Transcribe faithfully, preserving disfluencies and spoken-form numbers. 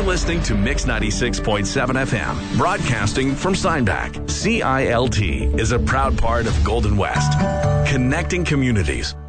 listening to Mix ninety-six point seven F M, broadcasting from Steinbach. C I L T is a proud part of Golden West, connecting communities